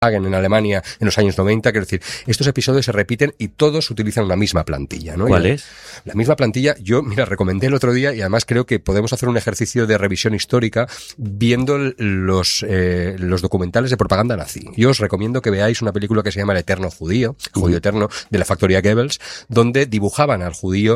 en Alemania en los años 90, quiero decir, estos episodios se repiten y todos utilizan una misma plantilla, ¿no? ¿Cuál es? La misma plantilla, yo, mira, recomendé el otro día y además creo que podemos hacer un ejercicio de revisión histórica viendo los documentales de propaganda nazi. Yo os recomiendo que veáis una película que se llama El Eterno Judío, Judío Eterno, de la factoría Goebbels, donde dibujaban al judío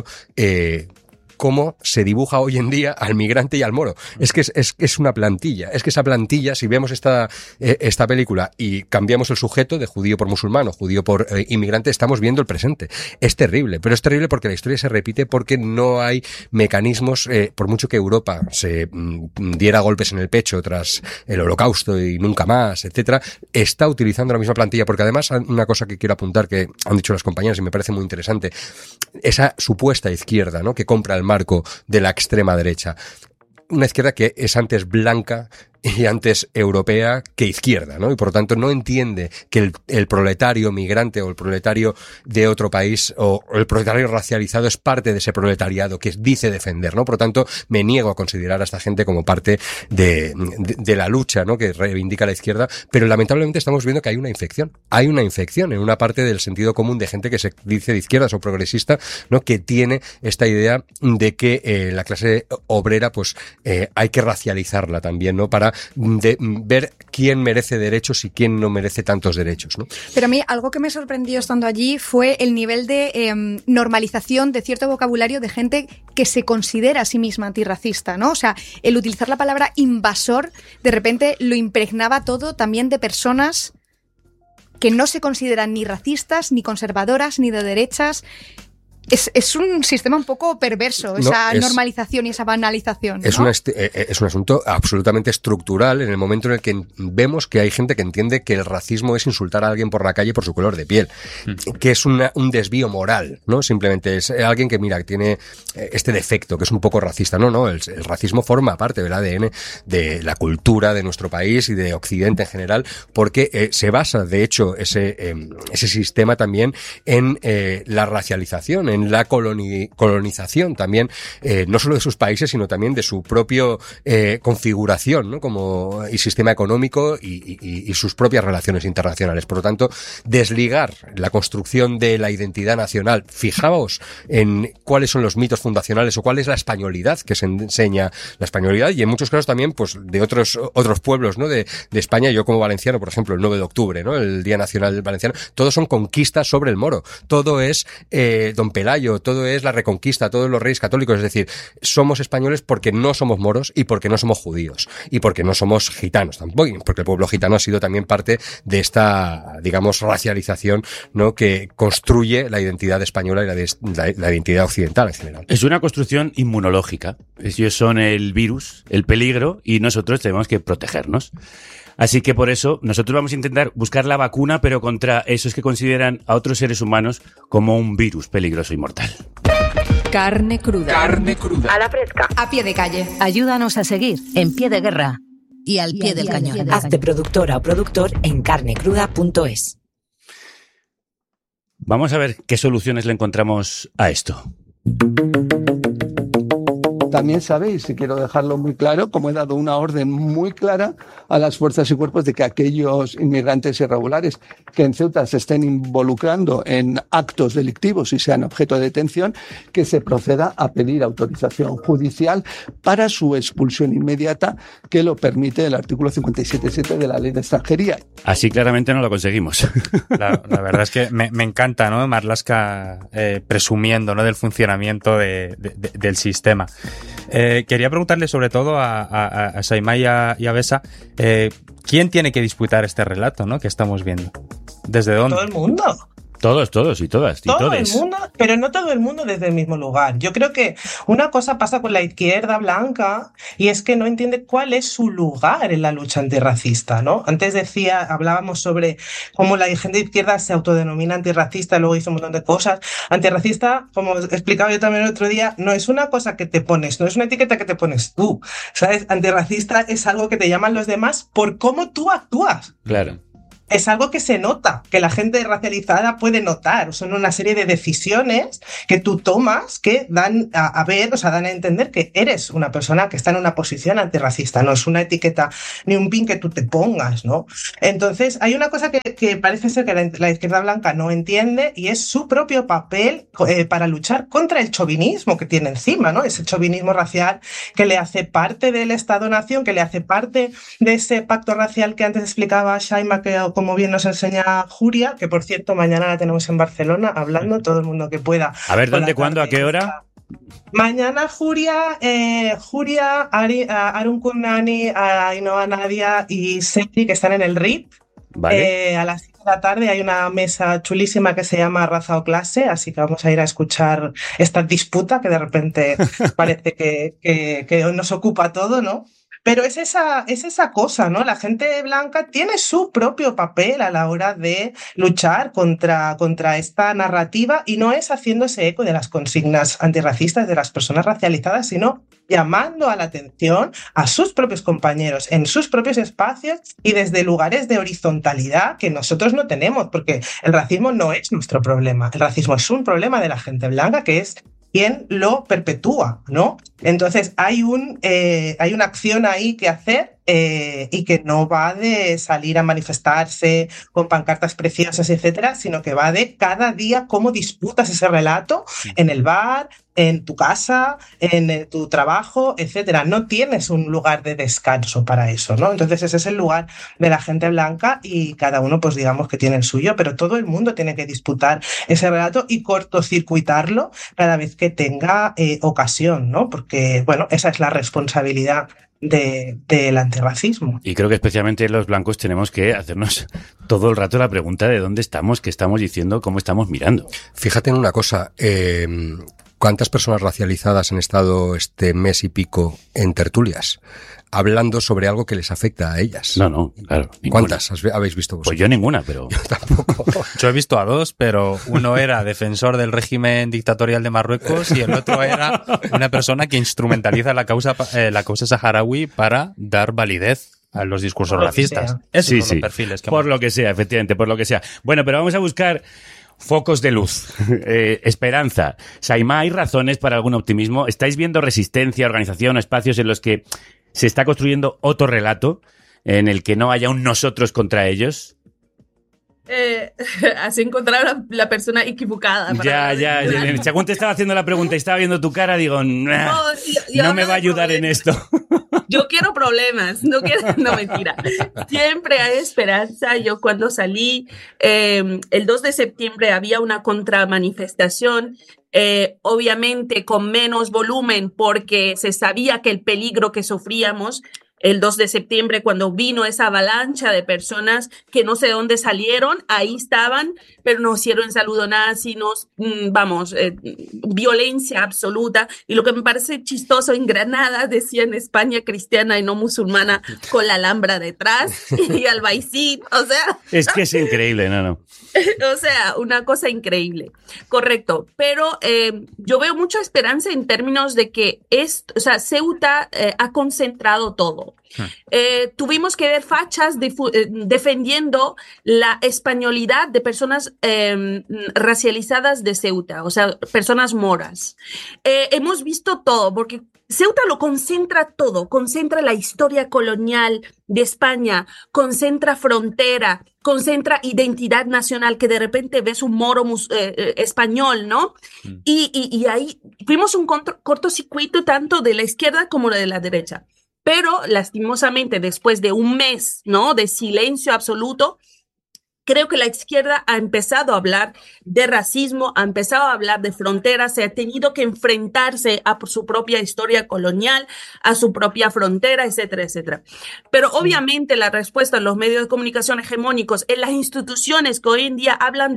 cómo se dibuja hoy en día al migrante y al moro. Es que es una plantilla. Es que esa plantilla, si vemos esta película y cambiamos el sujeto de judío por musulmán o judío por inmigrante, estamos viendo el presente. Es terrible, pero es terrible porque la historia se repite porque no hay mecanismos, por mucho que Europa se diera golpes en el pecho tras el Holocausto y nunca más, etcétera, está utilizando la misma plantilla, porque además una cosa que quiero apuntar que han dicho las compañeras y me parece muy interesante, esa supuesta izquierda, ¿no?, que compra el marco de la extrema derecha. Una izquierda que es antes blanca y antes europea que izquierda, ¿no? Y por lo tanto no entiende que el proletario migrante o el proletario de otro país o el proletario racializado es parte de ese proletariado que dice defender, ¿no? Por lo tanto, me niego a considerar a esta gente como parte de la lucha, ¿no?, que reivindica la izquierda, pero lamentablemente estamos viendo que hay una infección. Hay una infección en una parte del sentido común de gente que se dice de izquierdas o progresista, ¿no?, que tiene esta idea de que la clase obrera, pues, hay que racializarla también, ¿no?, para ver quién merece derechos y quién no merece tantos derechos, ¿no? Pero a mí algo que me sorprendió estando allí fue el nivel de normalización de cierto vocabulario de gente que se considera a sí misma antirracista, ¿no? O sea, el utilizar la palabra invasor de repente lo impregnaba todo también de personas que no se consideran ni racistas, ni conservadoras, ni de derechas. Es un sistema un poco perverso, esa normalización y esa banalización, ¿no? Es un asunto absolutamente estructural en el momento en el que vemos que hay gente que entiende que el racismo es insultar a alguien por la calle por su color de piel, que es un desvío moral, ¿no? Simplemente es alguien que, mira, que tiene este defecto, que es un poco racista. No, el racismo forma parte del ADN de la cultura de nuestro país y de Occidente en general, porque se basa, de hecho, ese sistema también en la racialización, en la colonización también, no solo de sus países, sino también de su propio configuración, ¿no?, y sistema económico y sus propias relaciones internacionales. Por lo tanto, desligar la construcción de la identidad nacional, fijaos en cuáles son los mitos fundacionales o cuál es la españolidad que se enseña, la españolidad, y en muchos casos también, pues, de otros pueblos, ¿no?, de España. Yo como valenciano, por ejemplo, el 9 de octubre, ¿no?, el Día Nacional Valenciano, todos son conquistas sobre el moro, todo es Don Pelayo, todo es la Reconquista, todos los reyes católicos. Es decir, somos españoles porque no somos moros y porque no somos judíos y porque no somos gitanos tampoco, porque el pueblo gitano ha sido también parte de esta, digamos, racialización, ¿no?, que construye la identidad española y la identidad occidental en general. Es una construcción inmunológica. Ellos son el virus, el peligro, y nosotros tenemos que protegernos. Así que por eso nosotros vamos a intentar buscar la vacuna, pero contra esos que consideran a otros seres humanos como un virus peligroso y mortal. Carne cruda. Carne cruda. A la fresca. A pie de calle. Ayúdanos a seguir en Pie de Guerra y al pie del cañón. Hazte productora o productor en carnecruda.es. Vamos a ver qué soluciones le encontramos a esto. También sabéis, y quiero dejarlo muy claro, como he dado una orden muy clara a las fuerzas y cuerpos de que aquellos inmigrantes irregulares que en Ceuta se estén involucrando en actos delictivos y sean objeto de detención, que se proceda a pedir autorización judicial para su expulsión inmediata, que lo permite el artículo 57.7 de la Ley de Extranjería. Así claramente no lo conseguimos. La verdad es que me encanta, ¿no?, Marlaska presumiendo, ¿no?, del funcionamiento del sistema. Quería preguntarle sobre todo a Saimá y a Besa, ¿quién tiene que disputar este relato, ¿no?, que estamos viendo? ¿Desde dónde? Todo el mundo. Todos y todas. Todo el mundo, pero no todo el mundo desde el mismo lugar. Yo creo que una cosa pasa con la izquierda blanca y es que no entiende cuál es su lugar en la lucha antirracista, ¿no? Antes hablábamos sobre cómo la gente de izquierda se autodenomina antirracista, luego hizo un montón de cosas. Antirracista, como he explicado yo también el otro día, no es una cosa que te pones, no es una etiqueta que te pones tú, ¿sabes? Antirracista es algo que te llaman los demás por cómo tú actúas. Claro. es algo que se nota, que la gente racializada puede notar. Son una serie de decisiones que tú tomas que dan a ver, o sea, dan a entender que eres una persona que está en una posición antirracista. No es una etiqueta ni un pin que tú te pongas, ¿no? Entonces, hay una cosa que parece ser que la izquierda blanca no entiende, y es su propio papel para luchar contra el chauvinismo que tiene encima, ¿no? Ese chauvinismo racial que le hace parte del Estado-nación, que le hace parte de ese pacto racial que antes explicaba Shaima, que como bien nos enseña Juria, que por cierto mañana la tenemos en Barcelona hablando, todo el mundo que pueda. A ver, ¿dónde, cuándo, a qué hora? Mañana Juria, Arun Kurnani, Ainhoa Nadia y Seti, que están en el RIP. Vale. A las 5 de la tarde hay una mesa chulísima que se llama Raza o Clase, así que vamos a ir a escuchar esta disputa que de repente parece que nos ocupa todo, ¿no? Pero es esa cosa, ¿no? La gente blanca tiene su propio papel a la hora de luchar contra esta narrativa, y no es haciéndose eco de las consignas antirracistas de las personas racializadas, sino llamando a la atención a sus propios compañeros en sus propios espacios y desde lugares de horizontalidad que nosotros no tenemos, porque el racismo no es nuestro problema. El racismo es un problema de la gente blanca, que es quien lo perpetúa, ¿no? Entonces hay una acción ahí que hacer, y que no va de salir a manifestarse con pancartas preciosas, etcétera, sino que va de cada día cómo disputas ese relato en el bar, en tu casa, en tu trabajo, etcétera. No tienes un lugar de descanso para eso, ¿no? Entonces ese es el lugar de la gente blanca, y cada uno, pues digamos que tiene el suyo, pero todo el mundo tiene que disputar ese relato y cortocircuitarlo cada vez que tenga ocasión, ¿no? Porque, bueno, esa es la responsabilidad del antirracismo. Y creo que especialmente los blancos tenemos que hacernos todo el rato la pregunta de dónde estamos, qué estamos diciendo, cómo estamos mirando. Fíjate en una cosa, ¿cuántas personas racializadas han estado este mes y pico en tertulias hablando sobre algo que les afecta a ellas? No, claro. ¿Cuántas habéis visto vosotros? Pues yo ninguna, pero... Yo tampoco. Yo he visto a dos, pero uno era defensor del régimen dictatorial de Marruecos y el otro era una persona que instrumentaliza la causa saharaui para dar validez a los discursos racistas. Esos son los perfiles que por lo que sea, efectivamente, por lo que sea. Bueno, pero vamos a buscar focos de luz, esperanza. Shaima, ¿hay razones para algún optimismo? ¿Estáis viendo resistencia, organización, espacios en los que se está construyendo otro relato en el que no haya un nosotros contra ellos? Has encontrado la persona equivocada. Ya. Según te estaba haciendo la pregunta y estaba viendo tu cara, digo, no me va a ayudar en esto. Yo quiero problemas, no mentira. Siempre hay esperanza. Yo cuando salí, el 2 de septiembre había una contramanifestación, obviamente con menos volumen porque se sabía que el peligro que sufríamos. El 2 de septiembre, cuando vino esa avalancha de personas que no sé de dónde salieron, ahí estaban, pero nos hicieron saludo nazi, violencia absoluta. Y lo que me parece chistoso, en Granada decían España cristiana y no musulmana, con la Alhambra detrás y Albaicín, o sea... Es que es increíble, no. O sea, una cosa increíble. Correcto. Pero yo veo mucha esperanza en términos de que Ceuta ha concentrado todo. Tuvimos que ver fachas defendiendo la españolidad de personas racializadas de Ceuta, o sea, personas moras. Hemos visto todo, porque Ceuta lo concentra todo, concentra la historia colonial de España, concentra frontera, concentra identidad nacional, que de repente ves un moro español, ¿no? Y ahí fuimos un cortocircuito tanto de la izquierda como de la derecha. Pero lastimosamente, después de un mes, ¿no?, de silencio absoluto, creo que la izquierda ha empezado a hablar de racismo, ha empezado a hablar de fronteras, se ha tenido que enfrentarse a su propia historia colonial, a su propia frontera, etcétera, etcétera. Pero obviamente la respuesta en los medios de comunicación hegemónicos, en las instituciones que hoy en día hablan de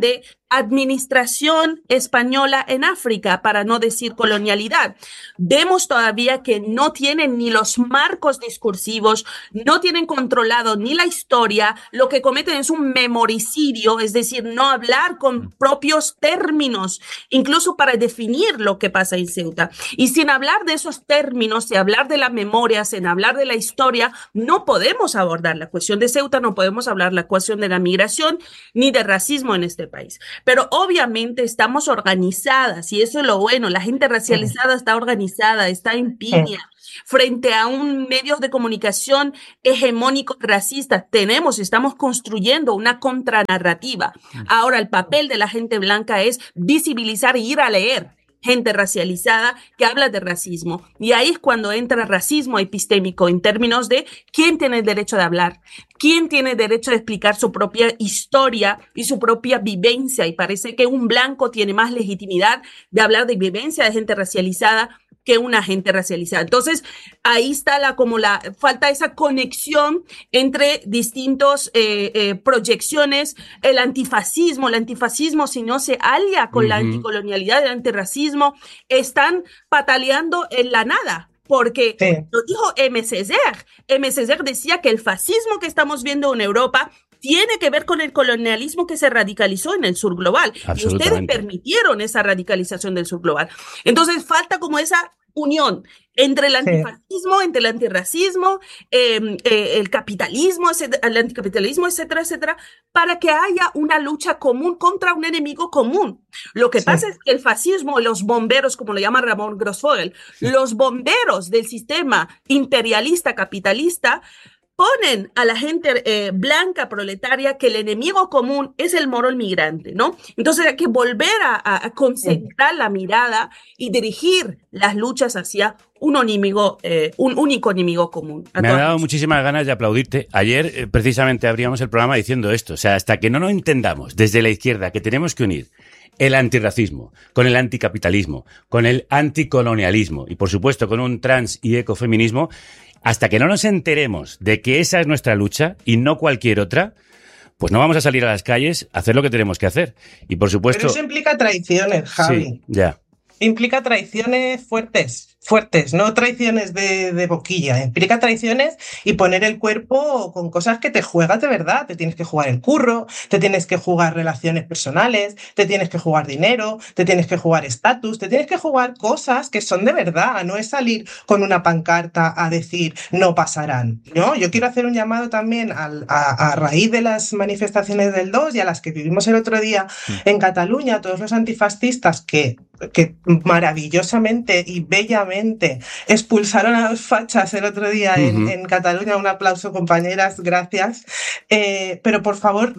administración española en África, para no decir colonialidad. Vemos todavía que no tienen ni los marcos discursivos, no tienen controlado ni la historia, lo que cometen es un memoricidio, es decir, no hablar con propios términos, incluso para definir lo que pasa en Ceuta. Y sin hablar de esos términos, sin hablar de la memoria, sin hablar de la historia, no podemos abordar la cuestión de Ceuta, no podemos hablar la cuestión de la migración ni de racismo en este país. Pero obviamente estamos organizadas y eso es lo bueno. La gente racializada está organizada, está en piña. Frente a un medio de comunicación hegemónico racista, estamos construyendo una contranarrativa. Ahora, el papel de la gente blanca es visibilizar e ir a leer gente racializada que habla de racismo. Y ahí es cuando entra racismo epistémico en términos de quién tiene el derecho de hablar, quién tiene el derecho de explicar su propia historia y su propia vivencia. Y parece que un blanco tiene más legitimidad de hablar de vivencia de gente racializada que una gente racializada. Entonces, ahí está falta esa conexión entre distintos proyecciones. El antifascismo, si no se alia con la anticolonialidad, el antirracismo, están pataleando en la nada. Porque lo dijo M. Césaire decía que el fascismo que estamos viendo en Europa tiene que ver con el colonialismo que se radicalizó en el sur global. Y ustedes permitieron esa radicalización del sur global. Entonces, falta como esa unión entre el antifascismo, entre el antirracismo, el capitalismo, el anticapitalismo, etcétera, etcétera, para que haya una lucha común contra un enemigo común. Lo que pasa es que el fascismo, los bomberos, como lo llama Ramón Grossfogel, los bomberos del sistema imperialista capitalista, ponen a la gente blanca proletaria que el enemigo común es el moro migrante, ¿no? Entonces hay que volver a concentrar la mirada y dirigir las luchas hacia un único enemigo común. Me ha dado muchísimas ganas de aplaudirte. Ayer precisamente abríamos el programa diciendo esto. O sea, hasta que no nos entendamos desde la izquierda que tenemos que unir el antirracismo con el anticapitalismo, con el anticolonialismo y, por supuesto, con un trans y ecofeminismo, hasta que no nos enteremos de que esa es nuestra lucha y no cualquier otra, pues no vamos a salir a las calles a hacer lo que tenemos que hacer. Y por supuesto... Pero eso implica traiciones, Javi. Sí, ya. Implica traiciones fuertes, no traiciones de boquilla. Implica traiciones y poner el cuerpo con cosas que te juegas de verdad. Te tienes que jugar el curro, te tienes que jugar relaciones personales, te tienes que jugar dinero, te tienes que jugar estatus, te tienes que jugar cosas que son de verdad. No es salir con una pancarta a decir no pasarán, ¿no? Yo quiero hacer un llamado también a raíz de las manifestaciones del 2 y a las que vivimos el otro día en Cataluña, todos los antifascistas que maravillosamente y bellamente expulsaron a los fachas el otro día en Cataluña. Un aplauso, compañeras, gracias. Pero por favor,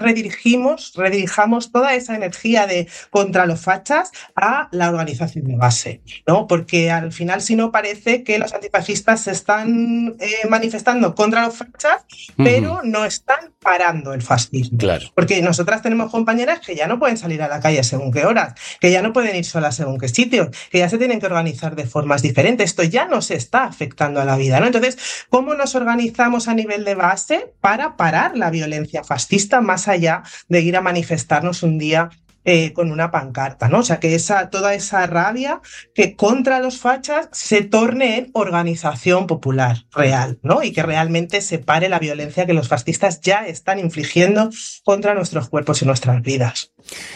redirijamos toda esa energía de contra los fachas a la organización de base, ¿no? Porque al final, si no, parece que los antifascistas se están manifestando contra los fachas, pero no están parando el fascismo. Claro. Porque nosotras tenemos compañeras que ya no pueden salir a la calle según qué horas, que ya no pueden ir solas según qué sitios, que ya se tienen que organizar de formas diferentes. Esto ya nos está afectando a la vida, ¿no? Entonces, ¿cómo nos organizamos a nivel de base para parar la violencia fascista más allá de ir a manifestarnos un día con una pancarta, ¿no? O sea, que toda esa rabia que contra los fachas se torne en organización popular real, ¿no? Y que realmente se pare la violencia que los fascistas ya están infligiendo contra nuestros cuerpos y nuestras vidas.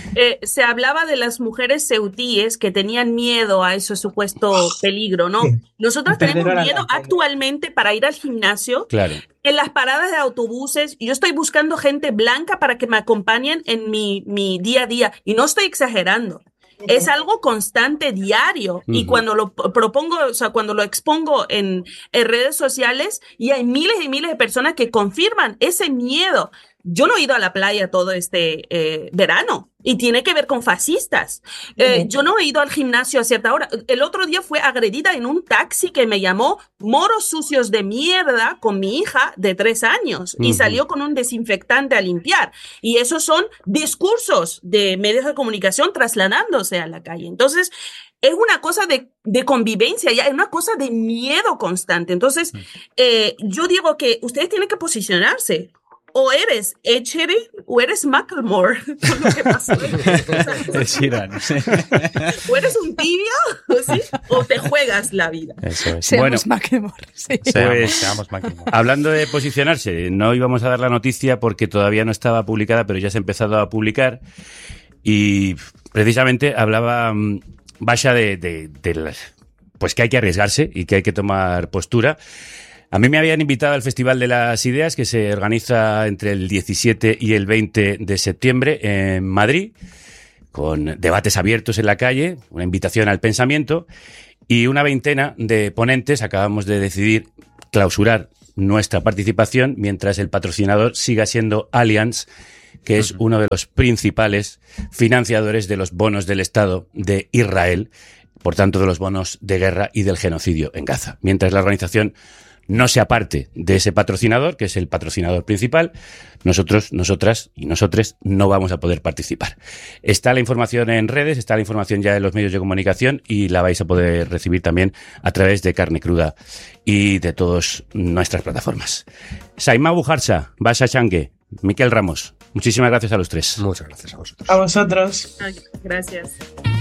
Se hablaba de las mujeres ceutíes que tenían miedo a ese supuesto peligro, ¿no? Sí. Nosotros tenemos miedo actualmente para ir al gimnasio. Claro. En las paradas de autobuses, yo estoy buscando gente blanca para que me acompañen en mi día a día. Y no estoy exagerando. Es algo constante, diario. Y cuando lo propongo, o sea, cuando lo expongo en redes sociales, y hay miles y miles de personas que confirman ese miedo. Yo no he ido a la playa todo este verano y tiene que ver con fascistas. Yo no he ido al gimnasio a cierta hora. El otro día fue agredida en un taxi que me llamó moros sucios de mierda con mi hija de 3 años y salió con un desinfectante a limpiar. Y esos son discursos de medios de comunicación trasladándose a la calle. Entonces, es una cosa de convivencia, ya es una cosa de miedo constante. Entonces, yo digo que ustedes tienen que posicionarse. o eres Ed Sheeran o eres Macklemore, con lo que pasó. Ed Sheeran, sí. O eres un tibio, ¿sí? O te juegas la vida. Eso es. Seamos Macklemore, sí. Seamos Macklemore. Hablando de posicionarse, no íbamos a dar la noticia porque todavía no estaba publicada, pero ya se ha empezado a publicar y precisamente hablaba Basha de pues que hay que arriesgarse y que hay que tomar postura. A mí me habían invitado al Festival de las Ideas, que se organiza entre el 17 y el 20 de septiembre en Madrid, con debates abiertos en la calle, una invitación al pensamiento, y una veintena de ponentes acabamos de decidir clausurar nuestra participación mientras el patrocinador siga siendo Allianz, que es uno de los principales financiadores de los bonos del Estado de Israel, por tanto de los bonos de guerra y del genocidio en Gaza. Mientras la organización no se aparte de ese patrocinador, que es el patrocinador principal, nosotros, nosotras y nosotres no vamos a poder participar. Está la información en redes, está la información ya en los medios de comunicación y la vais a poder recibir también a través de Carne Cruda y de todas nuestras plataformas. Saima Bujarsa, Basha Changue, Miquel Ramos, muchísimas gracias a los tres. Muchas gracias a vosotros. A vosotros. Ay, gracias.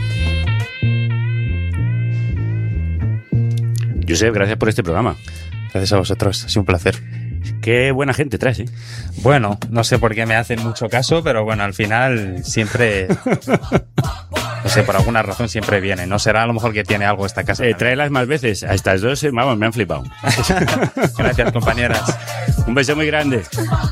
Josep, gracias por este programa. Gracias a vosotros, ha sido un placer. Qué buena gente traes, ¿eh? Bueno, no sé por qué me hacen mucho caso, pero bueno, al final siempre... No sé, por alguna razón siempre viene. No será a lo mejor que tiene algo esta casa. Tráelas más veces. A estas dos, vamos, me han flipado. Gracias, compañeras. Un beso muy grande.